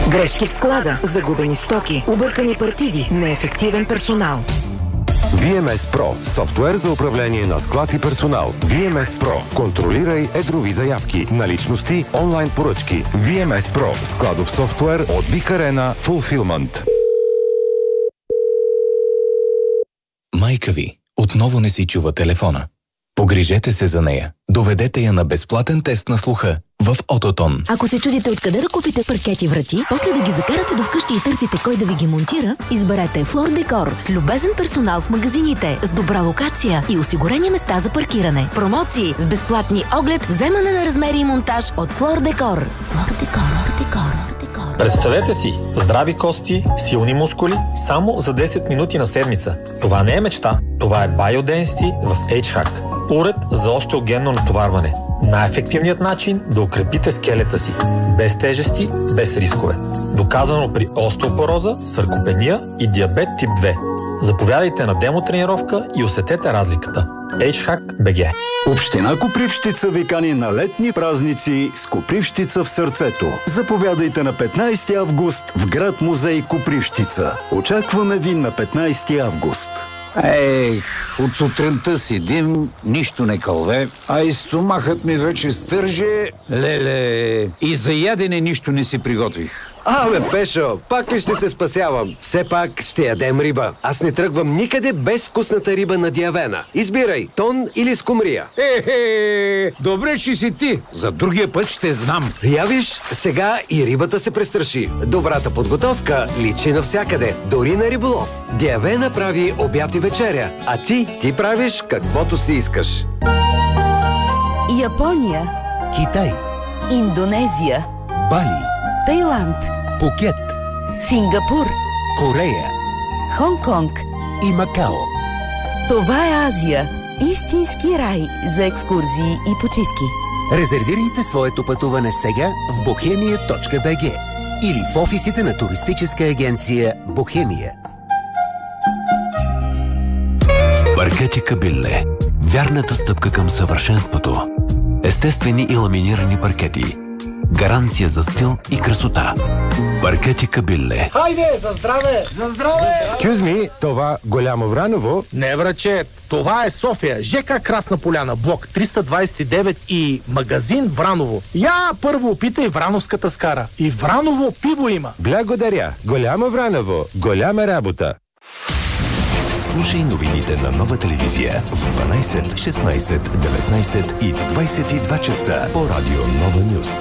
Грешки в склада, загубени стоки, объркани партиди, неефективен персонал. VMS Pro – софтуер за управление на склад и персонал. VMS Pro – контролирай едрови заявки, наличности, онлайн поръчки. VMS Pro – складов софтуер от Big Arena Fulfillment. Майка ви отново не си чува телефона. Погрижете се за нея. Доведете я на безплатен тест на слуха в Ототон. Ако се чудите откъде да купите паркети врати, после да ги закарате до вкъщи и търсите кой да ви ги монтира, изберете Флор Декор с любезен персонал в магазините, с добра локация и осигурени места за паркиране. Промоции с безплатни оглед, вземане на размери и монтаж от Флор Декор. Флор Декор. Представете си, здрави кости, силни мускули, само за 10 минути на седмица. Това не е мечта, това е Biodensity в H-Hack. Уред за остеогенно натоварване. Най-ефективният начин да укрепите скелета си. Без тежести, без рискове. Доказано при остеопороза, саркопения и диабет тип 2. Заповядайте на демотренировка и усетете разликата. H-Hack BG. Община Копривщица ви кани на летни празници с Копривщица в сърцето. Заповядайте на 15 август в град музей Копривщица. Очакваме ви на 15 август. От сутринта седим, нищо не кълве, а и стомахът ми вече стърже. Леле, и за ядене нищо не си приготвих. Абе, Пешо, пак ли ще те спасявам? Все пак ще ядем риба. Аз не тръгвам никъде без вкусната риба на Диавена. Избирай, тон или скумрия. Добре, че си ти. За другия път ще знам. Я виж, сега и рибата се престраши. Добрата подготовка личи навсякъде, дори на риболов. Диавена прави обяд и вечеря, а ти правиш каквото си искаш. Япония, Китай, Индонезия, Бали, Тайланд, Пукет, Сингапур, Корея, Хонг-Конг и Макао. Това е Азия. Истински рай за екскурзии и почивки. Резервирайте своето пътуване сега в bohemia.bg или в офисите на туристическа агенция Бохемия. Паркети Кабилле. Вярната стъпка към съвършенството. Естествени и ламинирани паркети. Гаранция за стил и красота. Паркети Кабилле. Хайде, за здраве! За здраве! Excuse me, това Голямо Враново? Не, враче, това е София. ЖК Красна поляна, блок 329 и магазин Враново. Я първо опитай врановската скара. И Враново пиво има. Благодаря. Голямо Враново. Голяма работа. Слушай новините на Нова телевизия в 12, 16, 19 и в 22 часа по радио Нова Нюс.